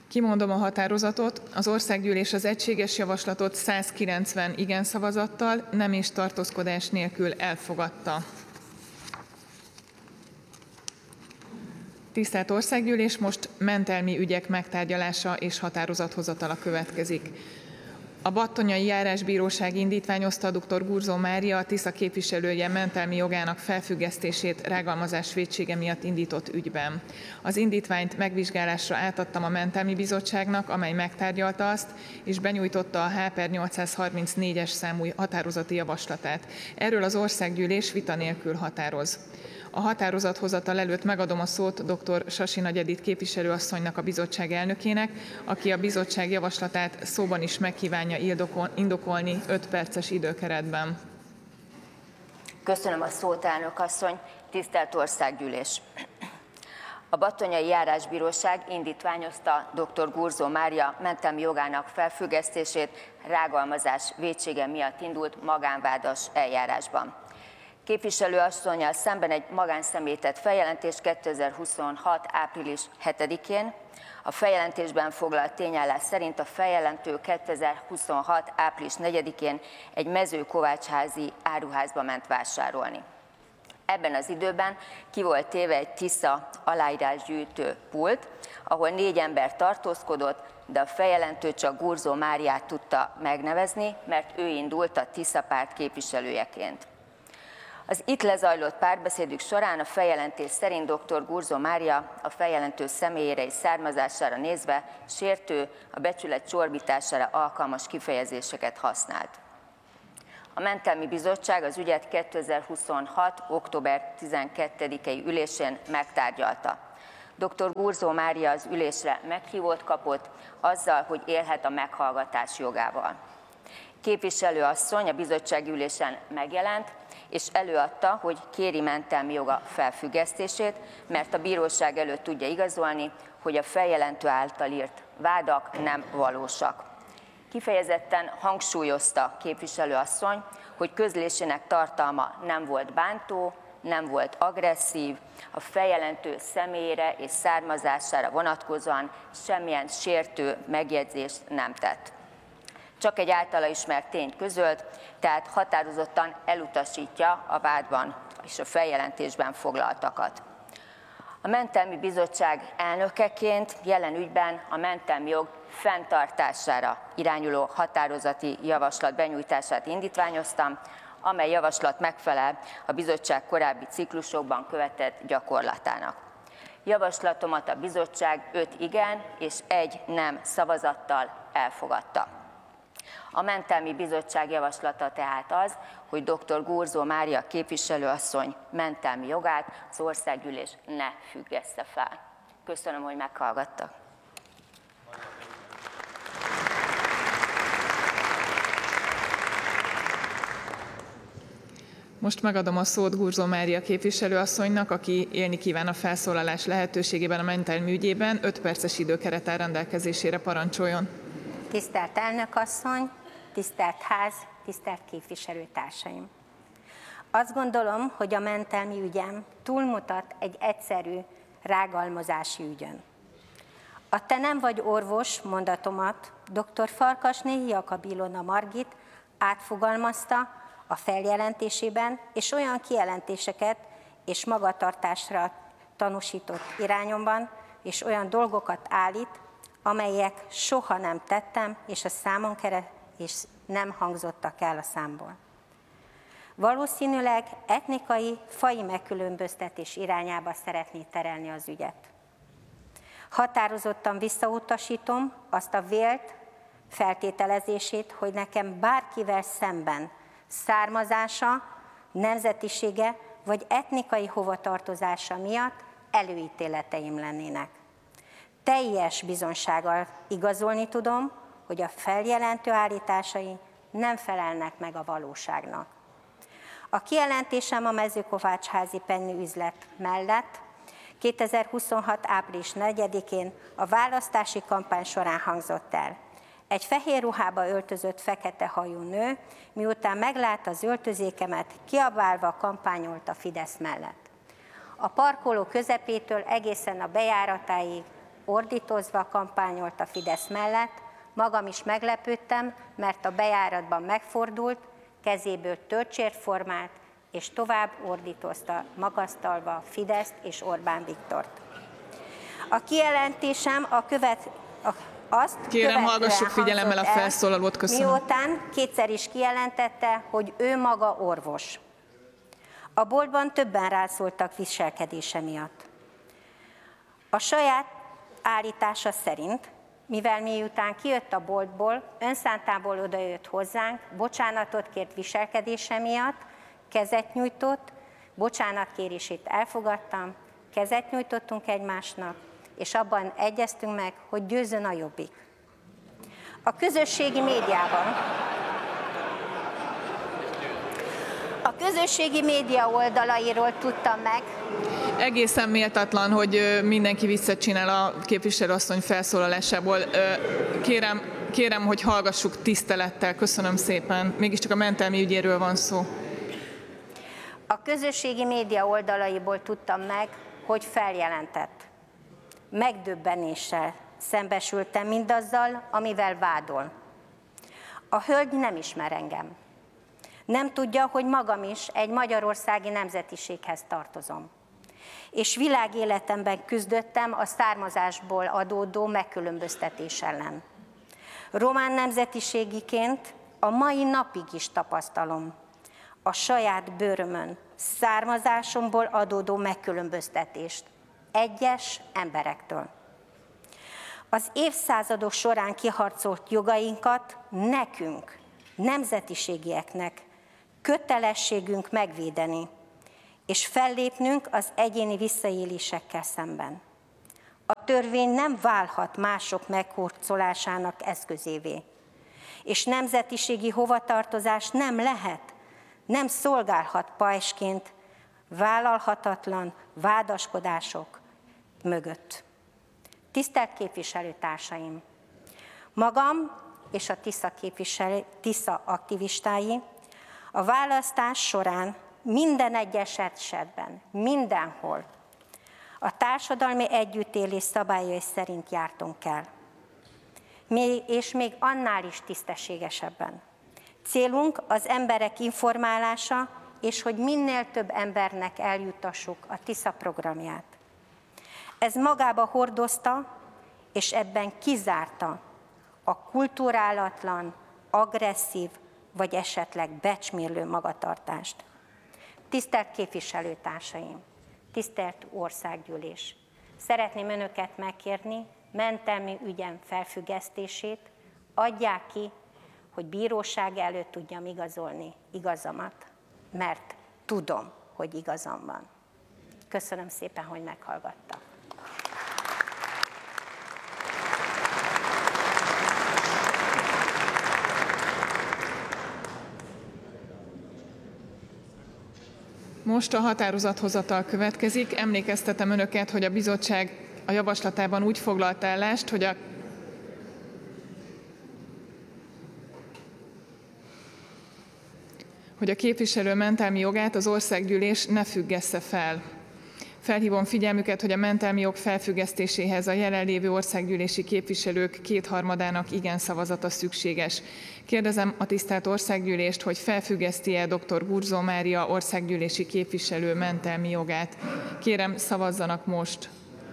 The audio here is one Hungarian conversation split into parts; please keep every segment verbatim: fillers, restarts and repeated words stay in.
Kimondom a határozatot, az országgyűlés az egységes javaslatot százkilencven igen szavazattal, nem és tartózkodás nélkül elfogadta. Tisztelt Országgyűlés, most mentelmi ügyek megtárgyalása és határozathozatala következik. A Battonyai Járásbíróság indítványozta dr. Gurzó Mária, a Tisza képviselője mentelmi jogának felfüggesztését rágalmazás vétsége miatt indított ügyben. Az indítványt megvizsgálásra átadtam a Mentelmi Bizottságnak, amely megtárgyalta azt, és benyújtotta a H per nyolcszázharmincnégyes számú határozati javaslatát. Erről az Országgyűlés vita nélkül határoz. A határozathozatal előtt megadom a szót dr. Sasi Nagy Edith képviselőasszonynak, a bizottság elnökének, aki a bizottság javaslatát szóban is megkívánja indokolni öt perces időkeretben. Köszönöm a szót, elnök asszony, tisztelt Országgyűlés! A Battonyai Járásbíróság indítványozta dr. Gurzó Mária mentelmi jogának felfüggesztését rágalmazás vétsége miatt indult magánvádas eljárásban. Képviselőasszonnyal szemben egy magánszemély tett feljelentést kétezer-huszonhat. április hetedikén. A feljelentésben foglalt tényállás szerint a feljelentő kétezer-huszonhat. április negyedikén egy mezőkovácsházi áruházba ment vásárolni. Ebben az időben ki volt téve egy Tisza aláírásgyűjtő pult, ahol négy ember tartózkodott, de a feljelentő csak Gurzó Máriát tudta megnevezni, mert ő indult a Tisza párt képviselőjeként. Az itt lezajlott párbeszédük során a feljelentés szerint dr. Gurzó Mária a feljelentő személyére és származására nézve sértő, a becsület csorbítására alkalmas kifejezéseket használt. A Mentelmi Bizottság az ügyet kétezer-huszonhat. október tizenkettedikei ülésén megtárgyalta. dr. Gurzó Mária az ülésre meghívót kapott, azzal, hogy élhet a meghallgatás jogával. Képviselőasszony a bizottsági ülésen megjelent, és előadta, hogy kéri mentelmi joga felfüggesztését, mert a bíróság előtt tudja igazolni, hogy a feljelentő által írt vádak nem valósak. Kifejezetten hangsúlyozta képviselőasszony, hogy közlésének tartalma nem volt bántó, nem volt agresszív, a feljelentő személyére és származására vonatkozóan semmilyen sértő megjegyzést nem tett. Csak egy általa ismert tényt közölt, tehát határozottan elutasítja a vádban és a feljelentésben foglaltakat. A Mentelmi Bizottság elnökeként jelen ügyben a mentelmi jog fenntartására irányuló határozati javaslat benyújtását indítványoztam, amely javaslat megfelel a bizottság korábbi ciklusokban követett gyakorlatának. Javaslatomat a bizottság öt igen és egy nem szavazattal elfogadta. A Mentelmi Bizottság javaslata tehát az, hogy dr. Gurzó Mária képviselőasszony mentelmi jogát az Országgyűlés ne függessze fel. Köszönöm, hogy meghallgattak. Most megadom a szót Gurzó Mária képviselőasszonynak, aki élni kíván a felszólalás lehetőségében a mentelmi ügyében. öt perces időkeret áll rendelkezésére, parancsoljon. Tisztelt elnök asszony, tisztelt ház, tisztelt képviselőtársaim! Azt gondolom, hogy a mentelmi ügyem túlmutat egy egyszerű rágalmazási ügyön. A te nem vagy orvos mondatomat dr. Farkasné Jakab Ilona Margit átfogalmazta a feljelentésében, és olyan kijelentéseket és magatartásra tanúsított irányomban, és olyan dolgokat állít, amelyek soha nem tettem, és a számon kere, és nem hangzottak el a számból. Valószínűleg etnikai, faji megkülönböztetés irányába szeretné terelni az ügyet. Határozottan visszautasítom azt a vélt feltételezését, hogy nekem bárkivel szemben származása, nemzetisége vagy etnikai hovatartozása miatt előítéleteim lennének. Teljes bizonsággal igazolni tudom, hogy a feljelentő állításai nem felelnek meg a valóságnak. A kijelentésem a mezőkovácsházi penniüzlet mellett kétezer-huszonhat. április negyedikén a választási kampány során hangzott el. Egy fehér ruhába öltözött fekete hajú nő, miután meglátta az öltözékemet, kiabálva kampányolt a Fidesz mellett. A parkoló közepétől egészen a bejáratáig ordítozva kampányolt a Fidesz mellett. Magam is meglepődtem, mert a bejáratban megfordult, kezéből töltsért formált, és tovább ordítozta, magasztalva Fideszt és Orbán Viktort. A kijelentésem a követ... A Azt Kérem, hallgassuk figyelemmel a felszólalót, köszönöm. Miután kétszer is kijelentette, hogy ő maga orvos. A boltban többen rászóltak viselkedése miatt. A saját állítása szerint, mivel miután kijött a boltból, önszántából odajött hozzánk, bocsánatot kért viselkedése miatt, kezet nyújtott, bocsánatkérését elfogadtam, kezet nyújtottunk egymásnak, és abban egyeztünk meg, hogy győzzön a Jobbik. A közösségi médiában, a közösségi média oldalairól tudtam meg. Egészen méltatlan, hogy mindenki visszacsinál a képviselőasszony felszólalásából. Kérem, kérem, hogy hallgassuk tisztelettel, köszönöm szépen. Mégiscsak a mentelmi ügyéről van szó. A közösségi média oldalaiból tudtam meg, hogy feljelentett. Megdöbbenéssel szembesültem mindazzal, amivel vádol. A hölgy nem ismer engem. Nem tudja, hogy magam is egy magyarországi nemzetiséghez tartozom. És világéletemben küzdöttem a származásból adódó megkülönböztetés ellen. Román nemzetiségiként a mai napig is tapasztalom a saját bőrömön, származásomból adódó megkülönböztetést egyes emberektől. Az évszázadok során kiharcolt jogainkat nekünk, nemzetiségieknek kötelességünk megvédeni, és fellépnünk az egyéni visszaélésekkel szemben. A törvény nem válhat mások meghurcolásának eszközévé, és nemzetiségi hovatartozás nem lehet, nem szolgálhat pajzsként vállalhatatlan vádaskodások mögött. Tisztelt képviselőtársaim! Magam és a TISZA, képviselő, TISZA aktivistái a választás során minden egyes esetben, mindenhol a társadalmi együttélés szabályai szerint jártunk el. És még annál is tisztességesebben. Célunk az emberek informálása, és hogy minél több embernek eljuttassuk a TISZA programját. Ez magába hordozta, és ebben kizárta a kulturálatlan, agresszív, vagy esetleg becsmérlő magatartást. Tisztelt képviselőtársaim, tisztelt országgyűlés! Szeretném önöket megkérni, mentelmi ügyem felfüggesztését, adják ki, hogy bíróság előtt tudjam igazolni igazamat, mert tudom, hogy igazam van. Köszönöm szépen, hogy meghallgattak. Most a határozathozatal következik. Emlékeztetem önöket, hogy a bizottság a javaslatában úgy foglalt állást, hogy a hogy a képviselő mentelmi jogát az országgyűlés ne függessze fel. Felhívom figyelmüket, hogy a mentelmi jog felfüggesztéséhez a jelenlévő országgyűlési képviselők kétharmadának igen szavazata szükséges. Kérdezem a tisztelt országgyűlést, hogy felfüggeszti-e dr. Gurzó Mária országgyűlési képviselő mentelmi jogát. Kérem, szavazzanak most!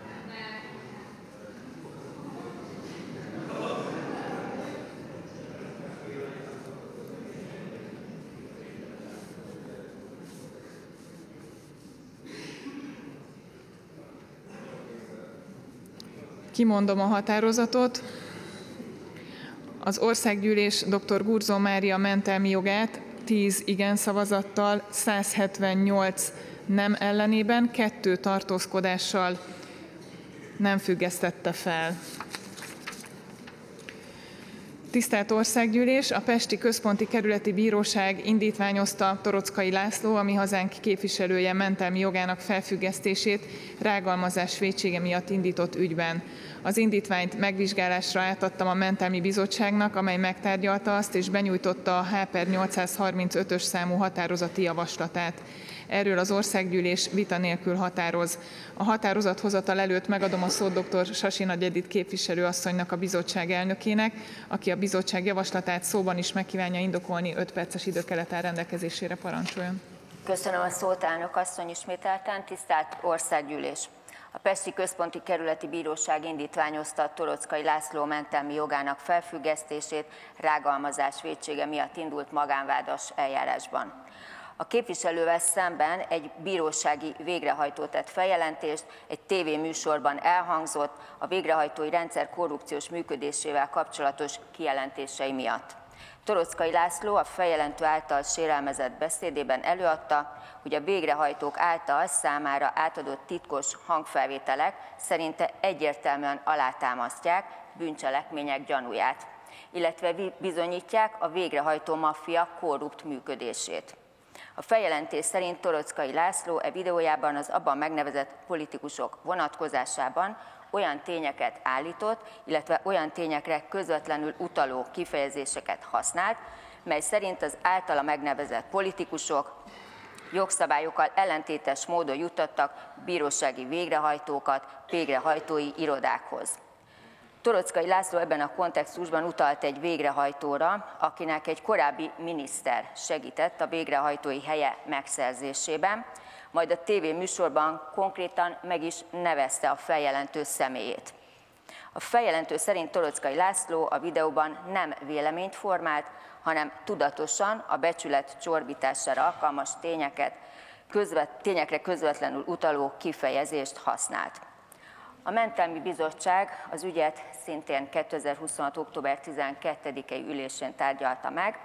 Kimondom a határozatot. Az országgyűlés dr. Gurzó Mária mentelmi jogát tíz igen szavazattal, száz hetvennyolc nem ellenében, kettő tartózkodással nem függesztette fel. Tisztelt Országgyűlés, a Pesti Központi Kerületi Bíróság indítványozta Torockai László, a Mi Hazánk képviselője mentelmi jogának felfüggesztését rágalmazás vétsége miatt indított ügyben. Az indítványt megvizsgálásra átadtam a Mentelmi Bizottságnak, amely megtárgyalta azt és benyújtotta a H per nyolcszázharmincötös számú határozati javaslatát. Erről az országgyűlés vita nélkül határoz. A határozathozatal előtt megadom a szót dr. Sasi Nagy Edith képviselőasszonynak, a bizottság elnökének, aki a bizottság javaslatát szóban is megkívánja indokolni. öt perces időkeret áll rendelkezésére, parancsoljon. Köszönöm a szót, elnök asszony, ismételten. Tisztelt Országgyűlés! A Pesti Központi Kerületi Bíróság indítványozta Toroczkai László mentelmi jogának felfüggesztését rágalmazás vétsége miatt indult magánvádas eljárásban. A képviselővel szemben egy bírósági végrehajtó tett feljelentést, egy tévéműsorban elhangzott a végrehajtói rendszer korrupciós működésével kapcsolatos kijelentései miatt. Toroczkai László a feljelentő által sérelmezett beszédében előadta, hogy a végrehajtók által számára átadott titkos hangfelvételek szerinte egyértelműen alátámasztják bűncselekmények gyanúját, illetve bizonyítják a végrehajtó maffia korrupt működését. A feljelentés szerint Toroczkai László e videójában az abban megnevezett politikusok vonatkozásában olyan tényeket állított, illetve olyan tényekre közvetlenül utaló kifejezéseket használt, mely szerint az általa megnevezett politikusok jogszabályokkal ellentétes módon juttattak bírósági végrehajtókat végrehajtói irodákhoz. Toroczkai László ebben a kontextusban utalt egy végrehajtóra, akinek egy korábbi miniszter segített a végrehajtói helye megszerzésében, majd a tévéműsorban konkrétan meg is nevezte a feljelentő személyét. A feljelentő szerint Toroczkai László a videóban nem véleményt formált, hanem tudatosan a becsület csorbítására alkalmas tényeket, közvet, tényekre közvetlenül utaló kifejezést használt. A Mentelmi Bizottság az ügyet szintén kétezer-huszonhat. október tizenkettedikei ülésén tárgyalta meg.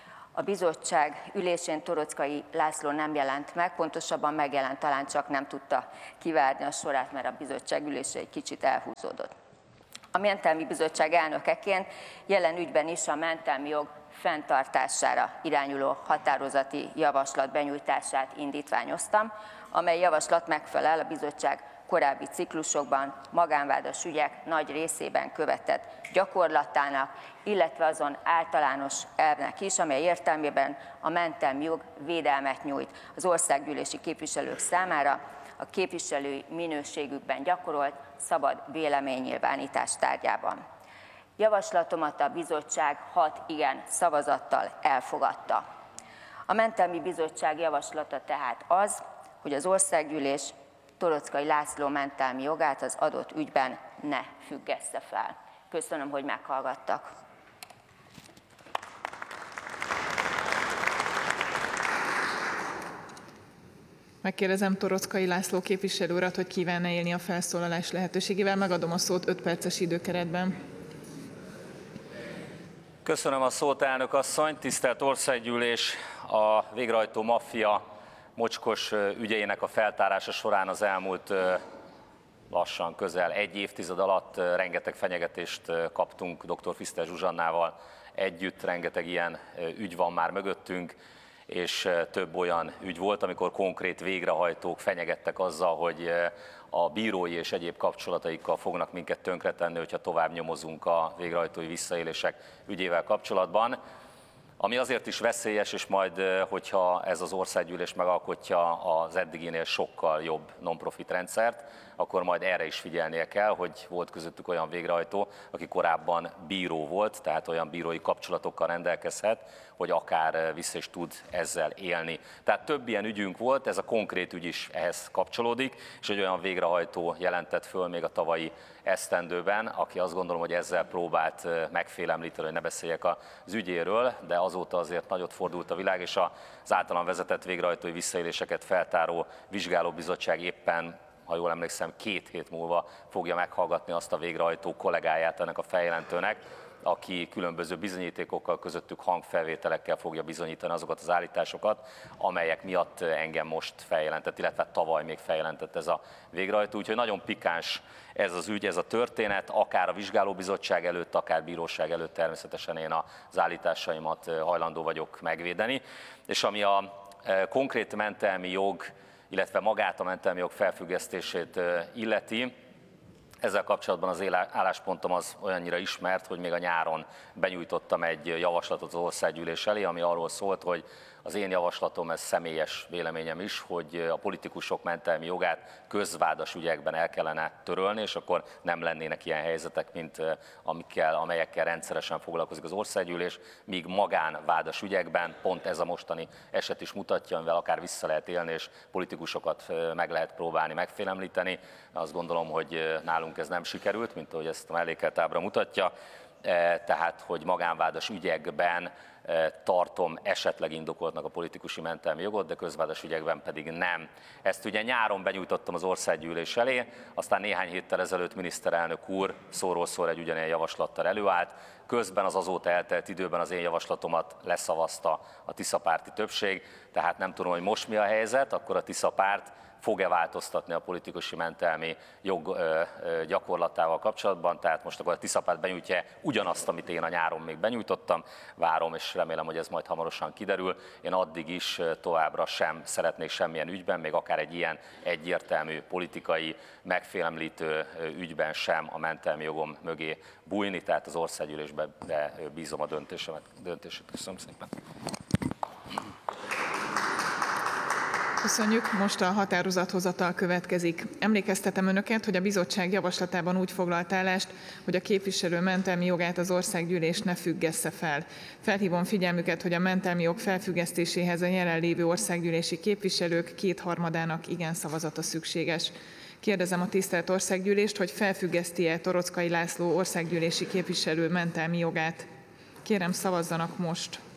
A bizottság ülésén Toroczkai László nem jelent meg, pontosabban megjelent, talán csak nem tudta kivárni a sorát, mert a bizottság ülése egy kicsit elhúzódott. A Mentelmi Bizottság elnökeként jelen ügyben is a mentelmi jog fenntartására irányuló határozati javaslat benyújtását indítványoztam, amely javaslat megfelel a bizottság korábbi ciklusokban magánvádas ügyek nagy részében követett gyakorlatának, illetve azon általános elvnek is, amely értelmében a mentelmi jog védelmet nyújt az országgyűlési képviselők számára a képviselői minőségükben gyakorolt szabad véleménynyilvánítás tárgyában. Javaslatomat a bizottság hat igen szavazattal elfogadta. A Mentelmi Bizottság javaslata tehát az, hogy az országgyűlés Toroczkai László mentelmi jogát az adott ügyben ne függessze fel. Köszönöm, hogy meghallgattak. Megkérdezem Toroczkai László képviselő urat, hogy kívánna élni a felszólalás lehetőségével. Megadom a szót öt perces időkeretben. Köszönöm a szót, elnök asszony. Tisztelt Országgyűlés! A végrehajtó maffia mocskos ügyeinek a feltárása során az elmúlt lassan közel egy évtized alatt rengeteg fenyegetést kaptunk dr. Fiszter Zsuzsannával együtt, rengeteg ilyen ügy van már mögöttünk, és több olyan ügy volt, amikor konkrét végrehajtók fenyegettek azzal, hogy a bírói és egyéb kapcsolataikkal fognak minket tönkretenni, hogyha tovább nyomozunk a végrehajtói visszaélések ügyével kapcsolatban. Ami azért is veszélyes, és majd, hogyha ez az országgyűlés megalkotja az eddiginél sokkal jobb non-profit rendszert, akkor majd erre is figyelnie kell, hogy volt közöttük olyan végrehajtó, aki korábban bíró volt, tehát olyan bírói kapcsolatokkal rendelkezhet, hogy akár vissza is tud ezzel élni. Tehát több ilyen ügyünk volt, ez a konkrét ügy is ehhez kapcsolódik, és egy olyan végrehajtó jelentett föl még a tavalyi esztendőben, aki azt gondolom, hogy ezzel próbált megfélemlíteni, hogy ne beszéljek az ügyéről, de azóta azért nagyot fordult a világ, és az általán vezetett végrehajtói visszaéléseket feltáró vizsgálóbizottság éppen, ha jól emlékszem, két hét múlva fogja meghallgatni azt a végrehajtó kollégáját ennek a feljelentőnek, aki különböző bizonyítékokkal, közöttük hangfelvételekkel fogja bizonyítani azokat az állításokat, amelyek miatt engem most feljelentett, illetve tavaly még feljelentett ez a végrehajtó. Úgyhogy nagyon pikáns ez az ügy, ez a történet, akár a vizsgálóbizottság előtt, akár bíróság előtt természetesen én az állításaimat hajlandó vagyok megvédeni. És ami a konkrét mentelmi jog, illetve magát a mentelmi jog felfüggesztését illeti, Ezzel kapcsolatban az álláspontom az olyannyira ismert, hogy még a nyáron benyújtottam egy javaslatot az országgyűlés elé, ami arról szólt, hogy az én javaslatom, ez személyes véleményem is, hogy a politikusok mentelmi jogát közvádas ügyekben el kellene törölni, és akkor nem lennének ilyen helyzetek, mint amikkel, amelyekkel rendszeresen foglalkozik az országgyűlés, míg magánvádas ügyekben pont ez a mostani eset is mutatja, amivel akár vissza lehet élni, és politikusokat meg lehet próbálni megfélemlíteni. Azt gondolom, hogy nálunk ez nem sikerült, mint ahogy ezt a mellékelt ábra mutatja, tehát, hogy magánvádas ügyekben tartom esetleg indokoltnak a politikusi mentelmi jogot, de közvádas ügyekben pedig nem. Ezt ugye nyáron benyújtottam az országgyűlés elé, aztán néhány héttel ezelőtt miniszterelnök úr szóról szóra egy ugyanilyen javaslattal előállt, közben az azóta eltelt időben az én javaslatomat leszavazta a Tisza párti többség, tehát nem tudom, hogy most mi a helyzet, akkor a Tisza párt fog-e változtatni a politikusi mentelmi jog gyakorlatával kapcsolatban, tehát most akkor a Tisza párt benyújtja ugyanazt, amit én a nyáron még benyújtottam, várom és remélem, hogy ez majd hamarosan kiderül. Én addig is továbbra sem szeretnék semmilyen ügyben, még akár egy ilyen egyértelmű politikai megfélemlítő ügyben sem a mentelmi jogom mögé bújni, tehát az országgyűlésben bízom a döntésemet. Döntését. Köszönöm szépen. Köszönjük, most a határozathozatal következik. Emlékeztetem önöket, hogy a bizottság javaslatában úgy foglalt állást, hogy a képviselő mentelmi jogát az országgyűlés ne függessze fel. Felhívom figyelmüket, hogy a mentelmi jog felfüggesztéséhez a jelenlévő országgyűlési képviselők kétharmadának igen szavazata szükséges. Kérdezem a tisztelt országgyűlést, hogy felfüggeszti-e Torockai László országgyűlési képviselő mentelmi jogát. Kérem, szavazzanak most!